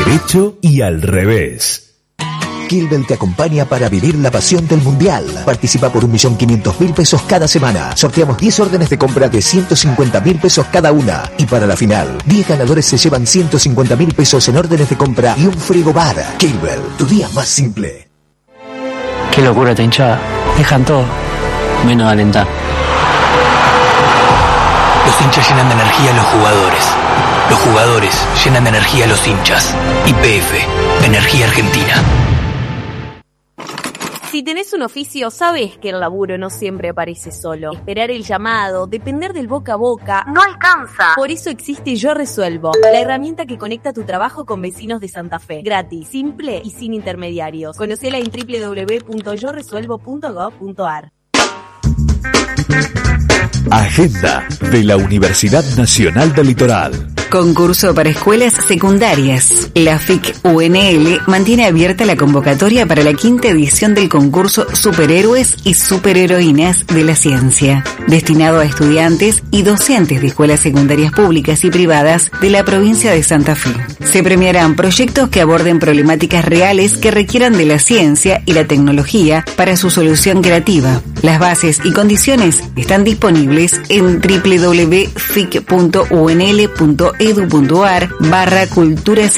derecho y al revés. Kilbel te acompaña para vivir la pasión del Mundial. Participa por 1.500.000 pesos cada semana. Sorteamos 10 órdenes de compra de 150.000 pesos cada una. Y para la final, 10 ganadores se llevan 150.000 pesos en órdenes de compra y un frigobar. Kilbel, tu día más simple. Qué locura esta hinchada. Dejan todo, menos alentar. Los hinchas llenan de energía a los jugadores. Los jugadores llenan de energía a los hinchas. YPF, Energía Argentina. Si tenés un oficio, sabés que el laburo no siempre aparece solo. Esperar el llamado, depender del boca a boca, no alcanza. Por eso existe Yo Resuelvo, la herramienta que conecta tu trabajo con vecinos de Santa Fe. Gratis, simple y sin intermediarios. Conocela en www.yoresuelvo.gov.ar. Agenda de la Universidad Nacional del Litoral. Concurso para escuelas secundarias. La FIC UNL mantiene abierta la convocatoria para la 5ª edición del concurso Superhéroes y Superheroínas de la Ciencia, destinado a estudiantes y docentes de escuelas secundarias públicas y privadas de la provincia de Santa Fe. Se premiarán proyectos que aborden problemáticas reales que requieran de la ciencia y la tecnología para su solución creativa. Las bases y condiciones están disponibles en www.fic.unl.edu.ar/cultura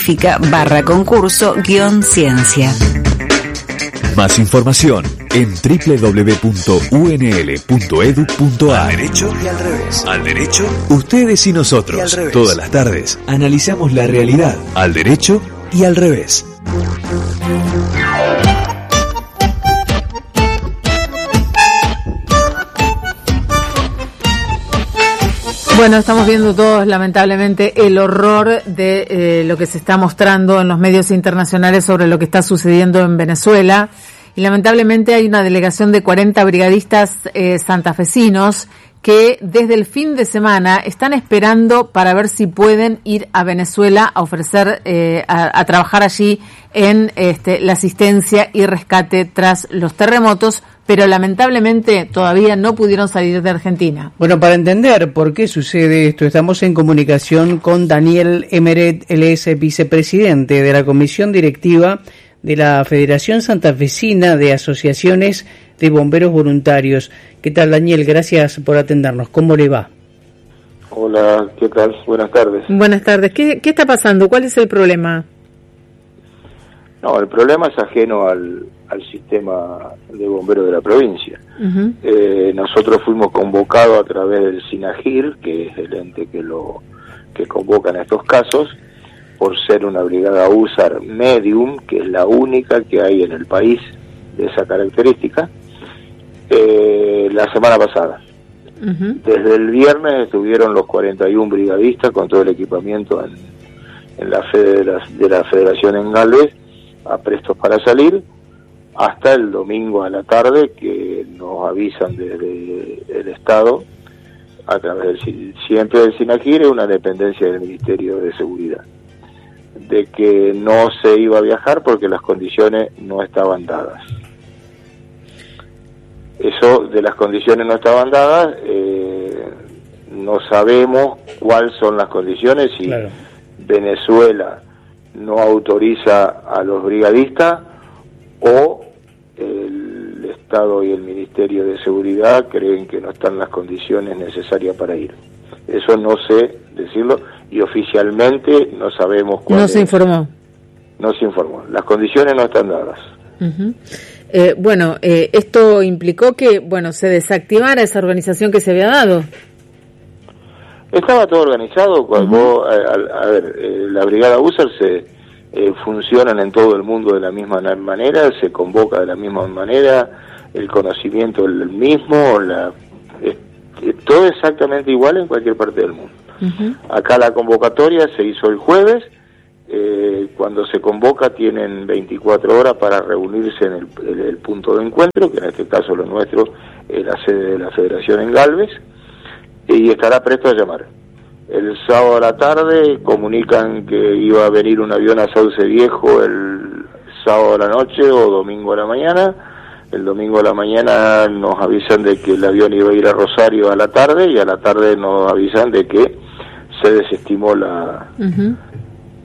científica/concurso-ciencia. Más información en www.unl.edu.ar. Al derecho y al revés. Al derecho, ustedes y nosotros. Y al revés. Todas las tardes analizamos la realidad. Al derecho y al revés. Bueno, estamos viendo todos, lamentablemente, el horror de lo que se está mostrando en los medios internacionales sobre lo que está sucediendo en Venezuela. Y lamentablemente hay una delegación de 40 brigadistas santafesinos que desde el fin de semana están esperando para ver si pueden ir a Venezuela a ofrecer, a trabajar allí en la asistencia y rescate tras los terremotos, pero lamentablemente todavía no pudieron salir de Argentina. Bueno, para entender por qué sucede esto, estamos en comunicación con Daniel Emeret, él es vicepresidente de la Comisión Directiva de la Federación Santafesina de Asociaciones de Bomberos Voluntarios. ¿Qué tal, Daniel? Gracias por atendernos. ¿Cómo le va? Hola, ¿qué tal? Buenas tardes. Buenas tardes. ¿Qué está pasando? ¿Cuál es el problema? No, el problema es ajeno al sistema de bomberos de la provincia. Uh-huh. Nosotros fuimos convocados a través del SINAGIR, que es el ente que convoca en estos casos, por ser una brigada USAR Medium, que es la única que hay en el país de esa característica, la semana pasada. Uh-huh. Desde el viernes estuvieron los 41 brigadistas con todo el equipamiento en la sede de la Federación en Galvez, aprestos para salir, hasta el domingo a la tarde, que nos avisan desde el Estado, a través siempre del SINAGIR, una dependencia del Ministerio de Seguridad, de que no se iba a viajar porque las condiciones no estaban dadas. Eso de las condiciones no estaban dadas, no sabemos cuáles son las condiciones, si claro. Venezuela no autoriza a los brigadistas o el Estado y el Ministerio de Seguridad creen que no están las condiciones necesarias para ir. Eso no sé decirlo, y oficialmente no sabemos cuál. No se informó. No se informó. Las condiciones no están dadas. Uh-huh. Esto implicó que, se desactivara esa organización que se había dado. Estaba todo organizado. Cuando la brigada USAR funcionan en todo el mundo de la misma manera, se convoca de la misma manera, el conocimiento es el mismo, todo exactamente igual en cualquier parte del mundo. Uh-huh. Acá la convocatoria se hizo el jueves. Cuando se convoca tienen 24 horas para reunirse en el punto de encuentro, que en este caso lo nuestro es la sede de la Federación en Galvez, y estará presto a llamar. El sábado a la tarde comunican que iba a venir un avión a Sauce Viejo el sábado a la noche o domingo a la mañana. El domingo a la mañana nos avisan de que el avión iba a ir a Rosario a la tarde, y a la tarde nos avisan de que se desestimó uh-huh.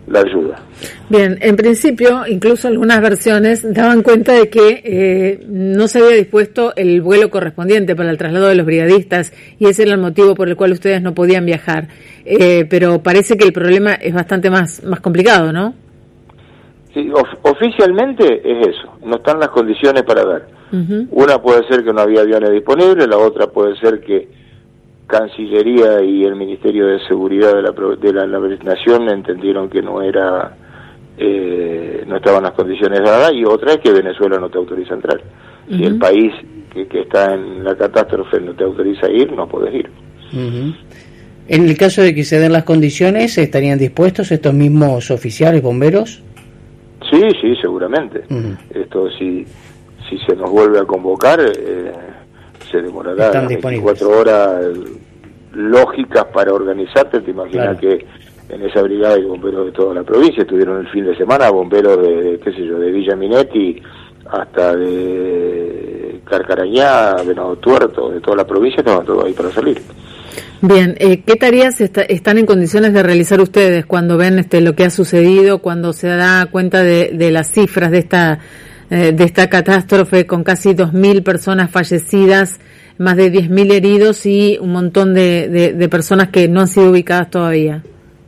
la ayuda. Bien, en principio, incluso algunas versiones daban cuenta de que no se había dispuesto el vuelo correspondiente para el traslado de los brigadistas y ese era el motivo por el cual ustedes no podían viajar. Pero parece que el problema es bastante más complicado, ¿no? Sí, oficialmente es eso, no están las condiciones para dar. Uh-huh. Una puede ser que no había aviones disponibles, la otra puede ser que Cancillería y el Ministerio de Seguridad de la Nación entendieron que no estaban las condiciones dadas, y otra es que Venezuela no te autoriza a entrar. Uh-huh. Si el país que está en la catástrofe no te autoriza a ir, no podés ir. Uh-huh. En el caso de que se den las condiciones, ¿estarían dispuestos estos mismos oficiales, bomberos? Sí, seguramente. Uh-huh. Esto si se nos vuelve a convocar, se demorará 24 horas lógicas para organizarte. Te imaginas, claro, que en esa brigada hay bomberos de toda la provincia. Estuvieron el fin de semana bomberos de Villa Minetti hasta de Carcarañá, Venado Tuerto, de toda la provincia, estaban todos ahí para salir. Bien, ¿qué tareas están en condiciones de realizar ustedes cuando ven lo que ha sucedido, cuando se da cuenta de las cifras de esta catástrofe, con casi 2.000 personas fallecidas, más de 10.000 heridos y un montón de personas que no han sido ubicadas todavía?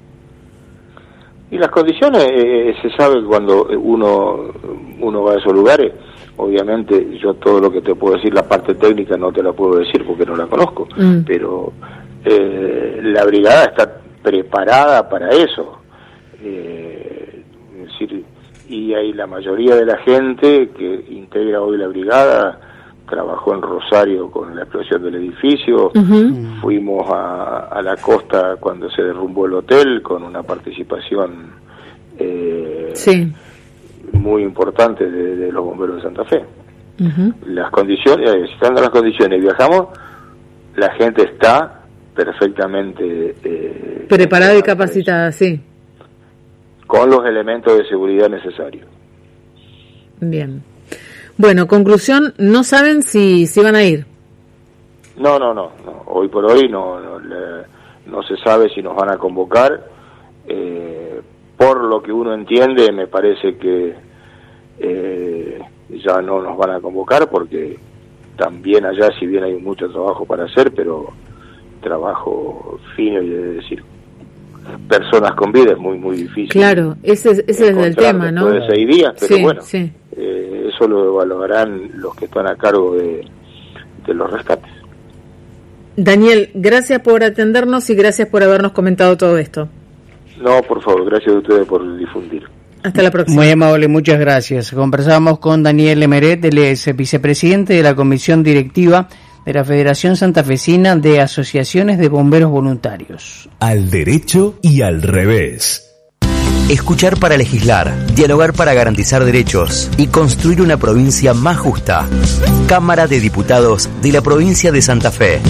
Y las condiciones, se sabe cuando uno va a esos lugares. Obviamente yo todo lo que te puedo decir, la parte técnica no te la puedo decir porque no la conozco, pero la brigada está preparada para eso. Es decir, y hay la mayoría de la gente que integra hoy la brigada trabajó en Rosario con la explosión del edificio. Uh-huh. Fuimos a la costa cuando se derrumbó el hotel con una participación sí, muy importante de los bomberos de Santa Fe. Uh-huh. Las condiciones, estando las condiciones, viajamos, la gente está perfectamente preparada y capacitada, sí, con los elementos de seguridad necesarios. Bien. Bueno, conclusión, no saben si van a ir. No. Hoy por hoy no se sabe si nos van a convocar. Por lo que uno entiende, me parece que ya no nos van a convocar, porque también allá, si bien hay mucho trabajo para hacer, pero trabajo fino, y es decir, personas con vida es muy difícil. Claro, ese es el tema, ¿no? Después de 6 días, pero sí, bueno, sí. Eso lo evaluarán los que están a cargo de los rescates. Daniel, gracias por atendernos y gracias por habernos comentado todo esto. No, por favor, gracias a ustedes por difundir. Hasta la próxima. Muy amable, muchas gracias. Conversamos con Daniel Emeret, él es vicepresidente de la Comisión Directiva de la Federación Santafesina de Asociaciones de Bomberos Voluntarios. Al derecho y al revés. Escuchar para legislar, dialogar para garantizar derechos y construir una provincia más justa. Cámara de Diputados de la Provincia de Santa Fe.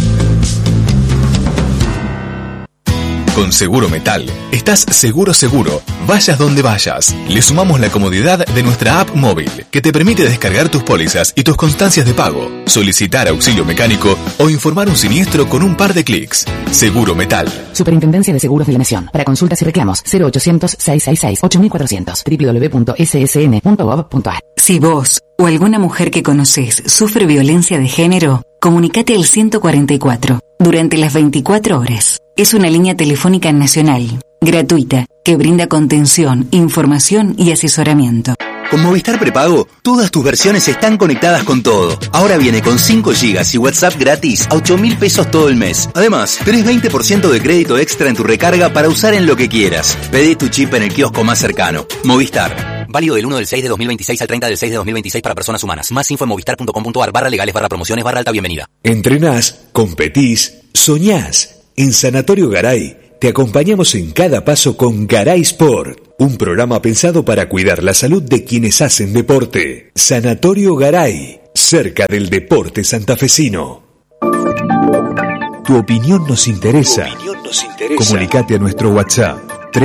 Con Seguro Metal, estás seguro, vayas donde vayas. Le sumamos la comodidad de nuestra app móvil, que te permite descargar tus pólizas y tus constancias de pago, solicitar auxilio mecánico o informar un siniestro con un par de clics. Seguro Metal. Superintendencia de Seguros de la Nación. Para consultas y reclamos, 0800-666-8400, www.ssn.gov.ar. Si vos o alguna mujer que conocés sufre violencia de género, comunicate al 144 durante las 24 horas. Es una línea telefónica nacional, gratuita, que brinda contención, información y asesoramiento. Con Movistar Prepago, todas tus versiones están conectadas con todo. Ahora viene con 5 GB y WhatsApp gratis a 8.000 pesos todo el mes. Además, tenés 20% de crédito extra en tu recarga para usar en lo que quieras. Pedí tu chip en el kiosco más cercano. Movistar. Válido del 1/6/2026 al 30/6/2026 para personas humanas. Más info en movistar.com.ar/legales/promociones/alta bienvenida. Entrenás, competís, soñás. En Sanatorio Garay te acompañamos en cada paso con Garay Sport, un programa pensado para cuidar la salud de quienes hacen deporte. Sanatorio Garay, cerca del deporte santafesino. Tu opinión nos interesa. Comunicate a nuestro WhatsApp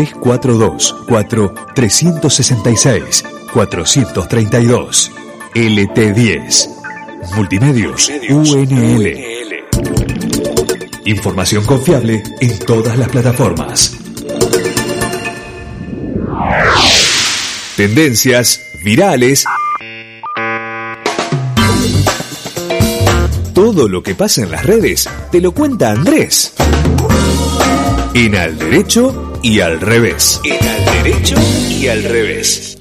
342-4366-432. LT10. Multimedios UNL. Información confiable en todas las plataformas. tendencias, virales. Todo lo que pasa en las redes te lo cuenta Andrés. En Al Derecho y Al Revés. En Al Derecho y Al Revés.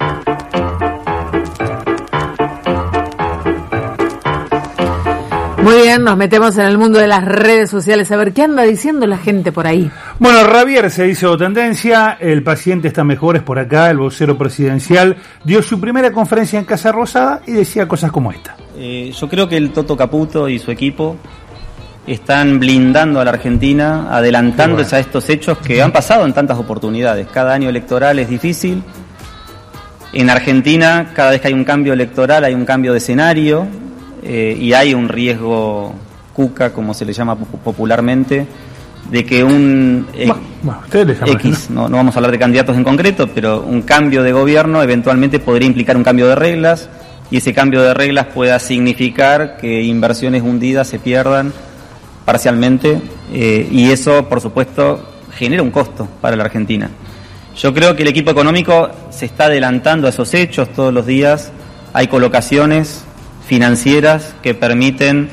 Muy bien, nos metemos en el mundo de las redes sociales a ver qué anda diciendo la gente por ahí. Bueno, Javier se hizo tendencia, el paciente está mejor, es por acá, el vocero presidencial dio su primera conferencia en Casa Rosada y decía cosas como esta. Yo creo que el Toto Caputo y su equipo están blindando a la Argentina, adelantándose a estos hechos que han pasado en tantas oportunidades. Cada año electoral es difícil. En Argentina, cada vez que hay un cambio electoral, hay un cambio de escenario. Y hay un riesgo cuca, como se le llama popularmente, de que un X, no vamos a hablar de candidatos en concreto, pero un cambio de gobierno eventualmente podría implicar un cambio de reglas, y ese cambio de reglas pueda significar que inversiones hundidas se pierdan parcialmente, y eso, por supuesto, genera un costo para la Argentina. Yo creo que el equipo económico se está adelantando a esos hechos todos los días. Hay colocaciones financieras que permiten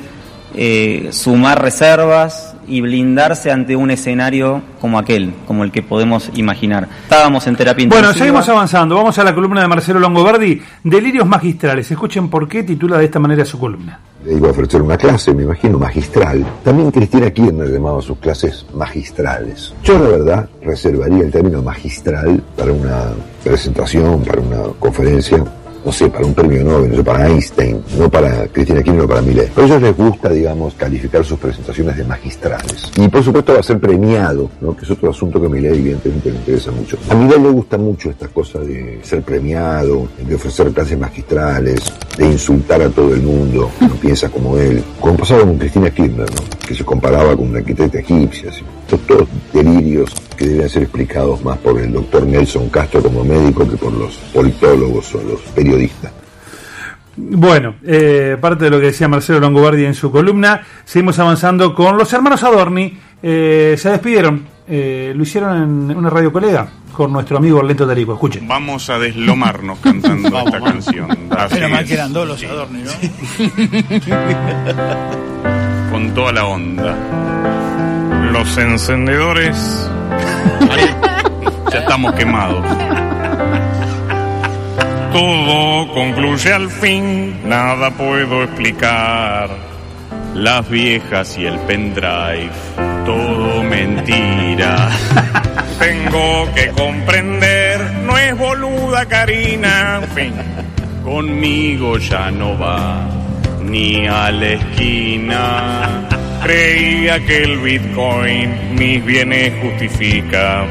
sumar reservas y blindarse ante un escenario como el que podemos imaginar. Estábamos en terapia intensiva. Bueno, seguimos avanzando. Vamos a la columna de Marcelo Longobardi, Delirios Magistrales. Escuchen por qué titula de esta manera su columna. Le iba a ofrecer una clase, me imagino, magistral. También Cristina Kirchner llamaba sus clases magistrales. Yo, la verdad, reservaría el término magistral para una presentación, para una conferencia, no sé, para un premio Nobel, no sé, para Einstein, no para Cristina Kirchner o para Milei. Pero a ellos les gusta, digamos, calificar sus presentaciones de magistrales. Y por supuesto va a ser premiado, ¿no? Que es otro asunto que a Milei evidentemente le interesa mucho. A Milei le gusta mucho esta cosa de ser premiado, de ofrecer clases magistrales, de insultar a todo el mundo que no piensa como él. Como pasaba con Cristina Kirchner, ¿no? Que se comparaba con una arquitecta egipcia, así. Todos delirios que deberían ser explicados más por el doctor Nelson Castro como médico que por los politólogos o los periodistas. Bueno, parte de lo que decía Marcelo Longobardi en su columna. Seguimos avanzando con los hermanos Adorni. Se despidieron, lo hicieron en una radio colega con nuestro amigo Orlento Tarico. Escuchen. Vamos a deslomarnos cantando esta canción. Pero mal que eran dos los Adorni, ¿no? Con toda la onda. Los encendedores ya estamos quemados. Todo concluye al fin, nada puedo explicar. Las viejas y el pendrive, todo mentira. Tengo que comprender, no es boluda Karina. Fin, conmigo ya no va ni a la esquina. Creía que el Bitcoin mis bienes justifica.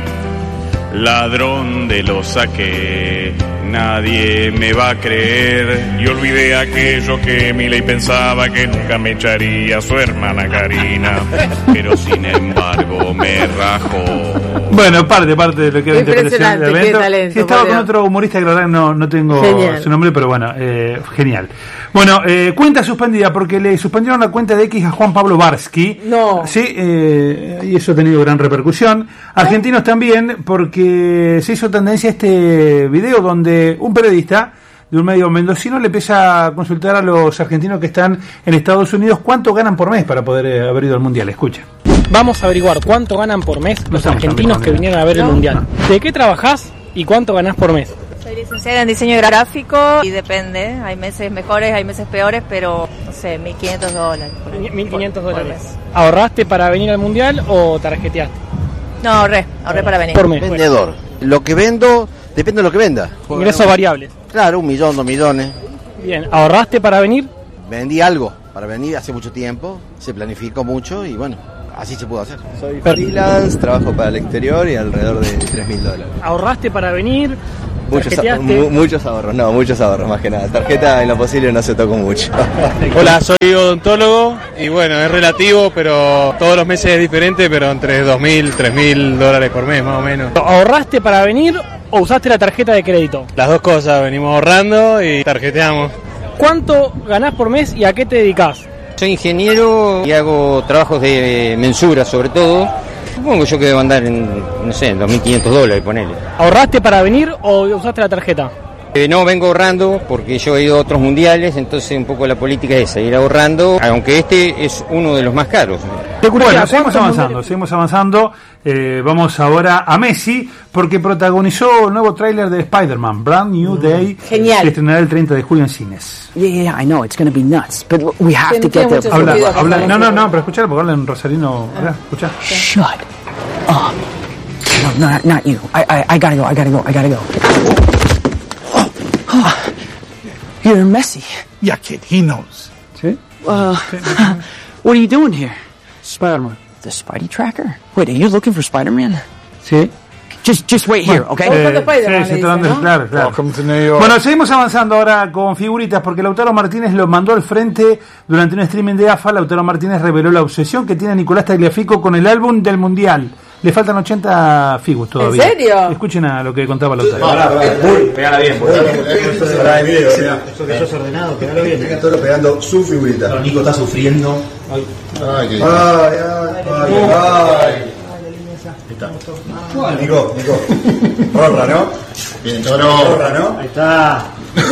Ladrón de lo saqué, nadie me va a creer. Y olvidé aquello que Milei pensaba que nunca me echaría a su hermana Karina. Pero sin embargo me rajó. Bueno, parte de lo que era interpretación del evento. Talento, sí, estaba con otro humorista que la verdad no tengo genial. Su nombre, pero bueno, genial. Bueno, cuenta suspendida porque le suspendieron la cuenta de X a Juan Pablo Barsky. No. Sí, y eso ha tenido gran repercusión. Argentinos también, porque se hizo tendencia este video donde un periodista de un medio mendocino le empieza a consultar a los argentinos que están en Estados Unidos cuánto ganan por mes para poder haber ido al Mundial. Escucha. Vamos a averiguar cuánto ganan por mes los argentinos que vinieron a ver el Mundial. ¿De qué trabajás y cuánto ganás por mes? Soy licenciada en diseño gráfico y depende, hay meses mejores, hay meses peores, pero no sé, $1.500. $1.500. ¿Ahorraste para venir al Mundial o tarjeteaste? No, ahorré para venir. Por mes. Vendedor. Lo que vendo, depende de lo que venda. Ingresos variables. Claro, 1 millón, 2 millones. Bien, ¿ahorraste para venir? Vendí algo para venir hace mucho tiempo, se planificó mucho y bueno, así se pudo hacer. Soy freelance, trabajo para el exterior y alrededor de $3.000. ¿Ahorraste para venir? Muchos ahorros, más que nada. Tarjeta en lo posible no se tocó mucho. Hola, soy odontólogo y bueno, es relativo, pero todos los meses es diferente, pero entre $2.000, $3.000 por mes más o menos. ¿Ahorraste para venir o usaste la tarjeta de crédito? Las dos cosas, venimos ahorrando y tarjeteamos. ¿Cuánto ganás por mes y a qué te dedicás? Soy ingeniero y hago trabajos de mensura sobre todo. Supongo yo que debo andar en, no sé, $2.500, ponele. ¿Ahorraste para venir o usaste la tarjeta? No, vengo ahorrando porque yo he ido a otros mundiales, entonces un poco la política es esa, ir ahorrando, aunque este es uno de los más caros. Bueno, seguimos avanzando. Vamos ahora a Messi, porque protagonizó el nuevo tráiler de Spider-Man, Brand New Day, Genial. que estrenará el 30 de julio en cines. Yeah, I know, it's going to be nuts, but we have to get there. No, pero escuchar, porque habla en rosarino. Escuchá. Shut up. No, not you. I gotta go. You're Messi. Yeah, kid, he knows. ¿Sí? What are you doing here? Spider-Man. The Spidey Tracker? Wait, are you looking for Spider-Man? Sí. Just wait here, okay? Claro. Bueno, seguimos avanzando ahora con figuritas, porque Lautaro Martínez lo mandó al frente durante un streaming de AFA. Lautaro Martínez reveló la obsesión que tiene Nicolás Tagliafico con el álbum del Mundial. Le faltan 80 figus todavía. ¿En serio? Escuchen a lo que contaba Lautaro. Pegala bien, eso que sos ordenado, pegala bien. Estoy pegando su figurita. No, Nico está sufriendo. Ay. Nico. Rorra, ¿no? Bien, Rorra, ¿no? Ahí está.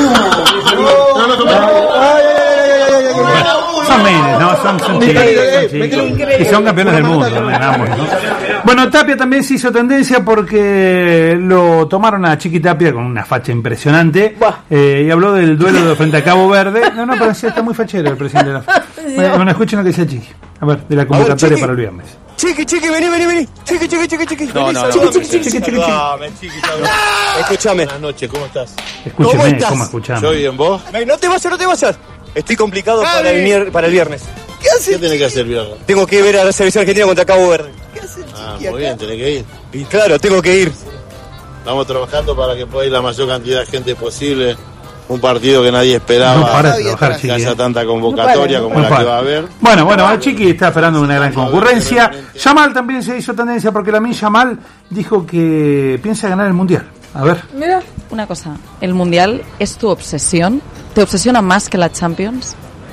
Son miles, ¿no? Son chicos. Y son campeones del mundo, ¿no? Bueno, Tapia también se hizo tendencia porque lo tomaron a Chiqui Tapia con una facha impresionante. Y habló del duelo de frente a Cabo Verde. No, pero está muy fachero el presidente de la FA. Bueno, escuchen lo que decía Chiqui. A ver, de la convocatoria para el viernes. Chiqui, vení. Chiqui. No. Chiqui. Escúchame. Buenas noches, ¿cómo estás? Escúcheme, ¿cómo escuchamos? ¿Yo bien, vos? No te vayas. Estoy complicado para el viernes. ¿Qué haces? ¿Qué tenés que hacer el viernes? Tengo que ver a la selección argentina contra Cabo Verde. ¿Qué haces, Chiqui? Muy bien, tenés que ir. Y claro, tengo que ir. Estamos trabajando para que pueda ir la mayor cantidad de gente posible. Un partido que nadie esperaba que haya tanta convocatoria como la que va a haber. Bueno, Chiqui está esperando una gran concurrencia. Yamal también se hizo tendencia porque Lamine Yamal dijo que piensa ganar el Mundial. A ver. Mira. Una cosa, ¿el Mundial es tu obsesión? ¿Te obsesiona más que la Champions?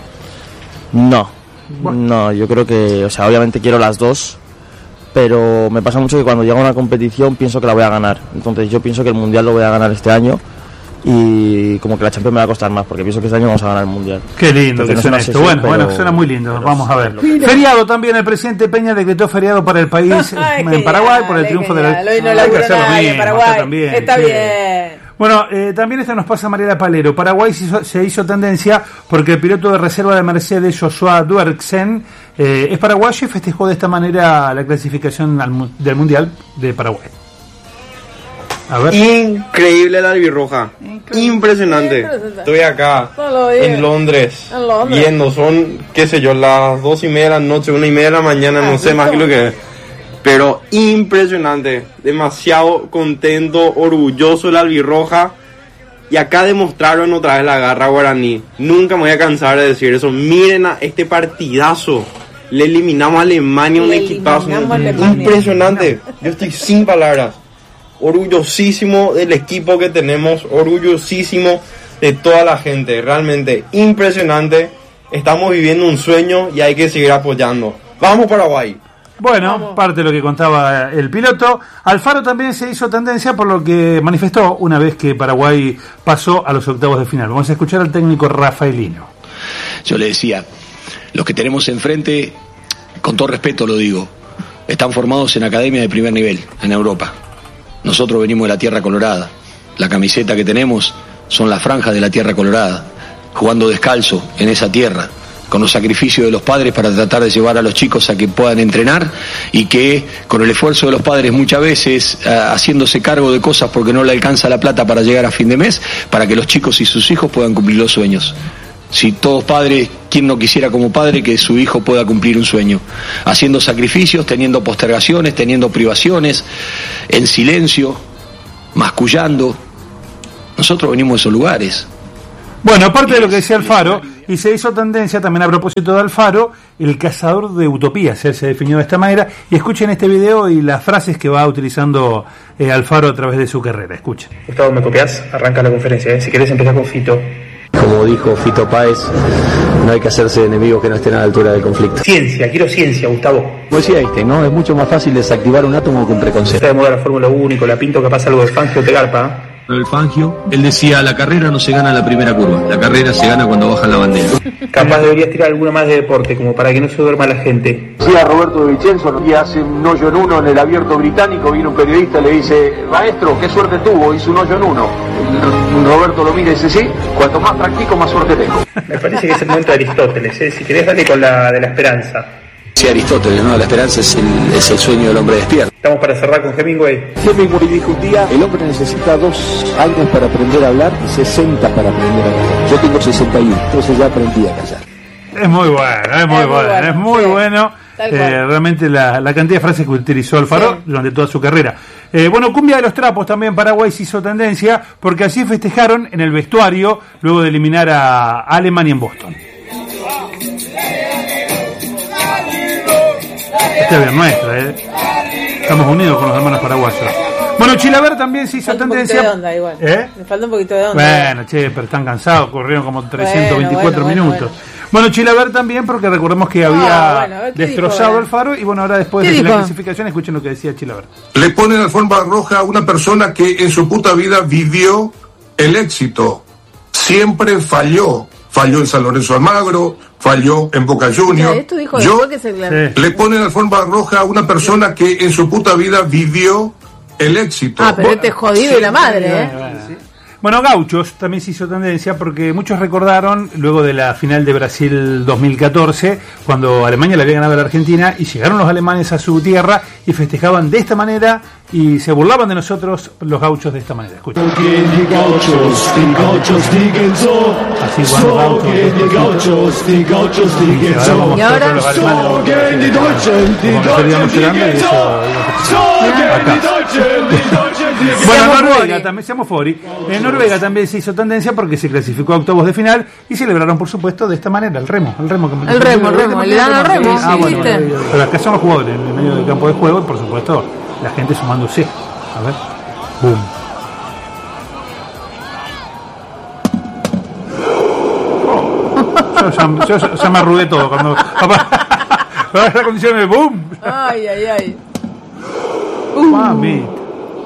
No, yo creo que, obviamente quiero las dos, pero me pasa mucho que cuando llega una competición pienso que la voy a ganar. Entonces yo pienso que el Mundial lo voy a ganar este año. Y como que la Champions me va a costar más, porque pienso que este año vamos a ganar el Mundial. Qué lindo que suena esto. Bueno, suena muy lindo. Vamos a ver. Feriado también, el presidente Peña decretó feriado para el país en Paraguay por el triunfo de la... Hay que hacer lo mismo, Paraguay. También, está bien. Bueno, también esto nos pasa a Mariela Palero. Paraguay se hizo tendencia porque el piloto de reserva de Mercedes, Joshua Duerksen, es paraguayo y festejó de esta manera la clasificación del Mundial de Paraguay. A ver. Increíble la albirroja. Impresionante. Estoy acá en Londres viendo, son, qué sé yo, las 2:30 de la noche, 1:30 de la mañana, no sé más que lo que es. Pero impresionante, demasiado contento, orgulloso de la albirroja. Y acá demostraron otra vez la garra guaraní. Nunca me voy a cansar de decir eso. Miren a este partidazo. Le eliminamos a Alemania, un equipazo impresionante. Yo estoy sin palabras. Orgullosísimo del equipo que tenemos, orgullosísimo de toda la gente, realmente impresionante. Estamos viviendo un sueño y hay que seguir apoyando. ¡Vamos Paraguay! Bueno, parte de lo que contaba el piloto. Alfaro también se hizo tendencia por lo que manifestó una vez que Paraguay pasó a los octavos de final. Vamos a escuchar al técnico Rafaelino. Yo le decía, los que tenemos enfrente, con todo respeto lo digo, están formados en academias de primer nivel en Europa. Nosotros venimos de la Tierra Colorada. La camiseta que tenemos son las franjas de la Tierra Colorada, jugando descalzo en esa tierra, con los sacrificios de los padres para tratar de llevar a los chicos a que puedan entrenar y que con el esfuerzo de los padres muchas veces haciéndose cargo de cosas porque no le alcanza la plata para llegar a fin de mes, para que los chicos y sus hijos puedan cumplir los sueños. Si todos padres, ¿quién no quisiera como padre que su hijo pueda cumplir un sueño? Haciendo sacrificios, teniendo postergaciones, teniendo privaciones, en silencio, mascullando. Nosotros venimos de esos lugares. Bueno, aparte de lo que decía Alfaro, y se hizo tendencia también a propósito de Alfaro, el cazador de utopías, él se definió de esta manera, y escuchen este video y las frases que va utilizando Alfaro a través de su carrera. Escuchen. Gustavo, ¿me copias? Arranca la conferencia, Si querés empezar con Fito. Como dijo Fito Páez, no hay que hacerse de enemigos que no estén a la altura del conflicto. Ciencia, quiero ciencia, Gustavo. Como decía Einstein, ¿no? Es mucho más fácil desactivar un átomo que un preconcepto. Está de moda la Fórmula 1 y con la Pinto capaz algo de Fangio te garpa. El Fangio, él decía, la carrera no se gana en la primera curva, la carrera se gana cuando bajan la bandera. Capaz deberías tirar alguna más de deporte, como para que no se duerma la gente. Decía Roberto De Vicenzo, y hace un hoyo en uno en el Abierto Británico, viene un periodista y le dice, maestro, qué suerte tuvo, hizo un hoyo en uno. Y Roberto lo mira y dice, sí, cuanto más practico, más suerte tengo. Me parece que es el momento de Aristóteles, ¿eh? Si querés dale con la de la esperanza. Sí, Aristóteles, ¿no? La esperanza es el sueño del hombre despierto. Estamos para cerrar con Hemingway. Hemingway dijo un día, el hombre necesita 2 años para aprender a hablar y 60 para aprender a callar. Yo tengo 61, entonces ya aprendí a callar. Es muy bueno. Realmente la cantidad de frases que utilizó Alfaro durante toda su carrera. Bueno, cumbia de los trapos también. Paraguay se hizo tendencia porque así festejaron en el vestuario luego de eliminar a Alemania en Boston. Esta es bien nuestra, Estamos unidos con los hermanos paraguayos. Bueno, Chilaver también se hizo tendencia. Me falta un poquito de onda igual. Me falta un poquito de onda. Bueno, pero están cansados, corrieron como 324 minutos. Bueno, Chilaver también, porque recordemos que había destrozado el Faro. Y bueno, ahora después de la clasificación, escuchen lo que decía Chilaver. Le ponen alfombra roja a una persona que en su puta vida vivió el éxito. Siempre falló. Falló en San Lorenzo Almagro, falló en Boca Juniors. Esto dijo que se le ponen alfombra roja a una persona que en su puta vida vivió el éxito. Pero este jodido de la madre, Bueno, Gauchos también se hizo tendencia porque muchos recordaron luego de la final de Brasil 2014, cuando Alemania le había ganado a la Argentina y llegaron los alemanes a su tierra y festejaban de esta manera y se burlaban de nosotros los gauchos de esta manera. Escuchen. Así cuando gauchos. Y ahora bueno, Noruega también, seamos fori. En Noruega también se hizo tendencia porque se clasificó a octavos de final y celebraron, por supuesto, de esta manera, el remo, le dan al remo, ¿viste? Pero acá son los jugadores en el medio del campo de juego y, por supuesto, la gente sumándose. A ver, boom. Yo ya me arrugué todo cuando la condición de boom. Ay. Mami.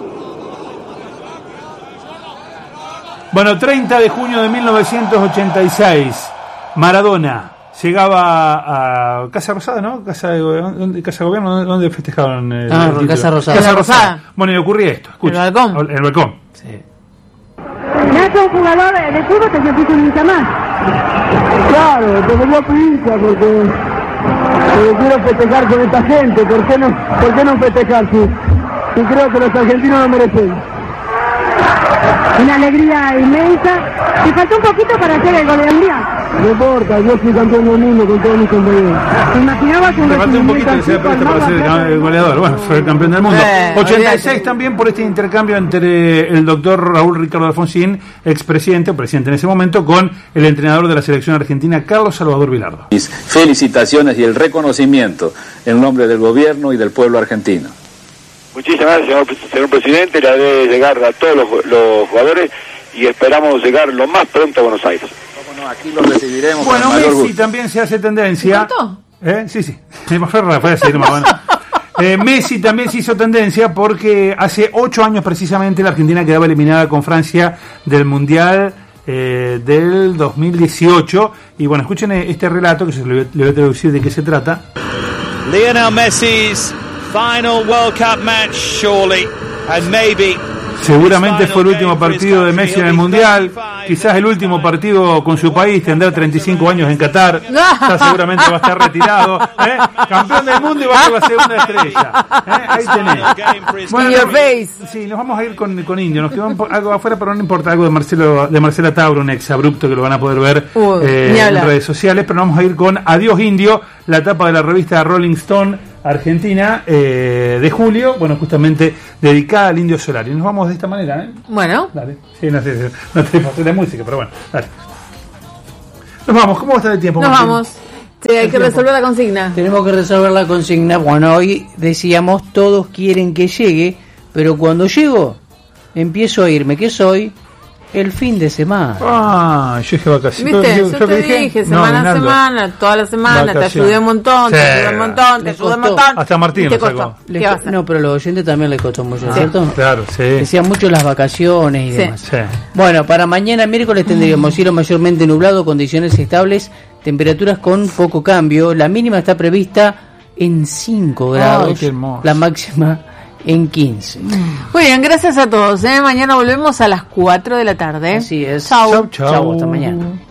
Bueno, 30 de junio de 1986, Maradona llegaba a Casa Rosada, ¿no? Casa Gobierno, ¿dónde festejaron? Casa Rosada. Bueno, y ocurría esto. Escucha, ¿El balcón? El balcón. Sí. Nacho, un jugador de fútbol que se puso un hincha más. Claro, porque yo fui hincha, porque quiero festejar con esta gente. ¿Por qué no festejar si creo que los argentinos lo merecen? Una alegría inmensa. Te faltó un poquito para hacer el gol del mundial. No importa, yo fui campeón del mundo con todos mis compañeros. ¿Te imaginabas que le faltó un poquito de ser para ser el goleador? Bueno, fue el campeón del mundo. 86 también por este intercambio entre el doctor Raúl Ricardo Alfonsín, expresidente, o presidente en ese momento, con el entrenador de la selección argentina, Carlos Salvador Vilardo. Mis felicitaciones y el reconocimiento en nombre del gobierno y del pueblo argentino. Muchísimas gracias, señor presidente. Le haré llegar a todos los jugadores y esperamos llegar lo más pronto a Buenos Aires. No, aquí lo recibiremos. Bueno, Messi también se hace tendencia. Sí. Messi también se hizo tendencia porque hace 8 años precisamente la Argentina quedaba eliminada con Francia del Mundial del 2018. Y bueno, escuchen este relato que le voy a traducir de qué se trata. Lionel Messi's final World Cup match, surely, and maybe. Seguramente fue el último partido de Messi en el Mundial, quizás el último partido con su país, tendrá 35 años en Qatar, ya seguramente va a estar retirado, campeón del mundo y va a ser la segunda estrella. Ahí tenés. Bueno, sí, nos vamos a ir con Indio, nos quedó algo afuera, pero no importa, algo de Marcela Tauro, un exabrupto que lo van a poder ver en redes sociales, pero nos vamos a ir con Adiós Indio, la tapa de la revista Rolling Stone Argentina de julio, bueno, justamente dedicada al Indio Solari. Nos vamos de esta manera, Bueno. Dale. Sí, no te pasé la música, pero bueno, dale. Nos vamos, ¿cómo va a estar el tiempo? Nos vamos. Sí, hay que resolver la consigna. Tenemos que resolver la consigna. Bueno, hoy decíamos, todos quieren que llegue, pero cuando llego, empiezo a irme. ¿Qué soy? El fin de semana. Yo dije vacaciones. ¿Viste? Yo te dije, semana a semana, toda la semana, te ayudé un montón, te ayudé un montón. Hasta Martín lo sacó. No, pero a los oyentes también les costó mucho, ¿cierto? Claro, sí. Decían mucho las vacaciones y demás. Sí. Bueno, para mañana miércoles tendríamos cielo mayormente nublado, condiciones estables, temperaturas con poco cambio. La mínima está prevista en 5 grados. Ay, qué hermoso. La máxima en 15. Muy bien, gracias a todos. Mañana volvemos a las 4 de la tarde. Así es. Chau. Chau, hasta mañana.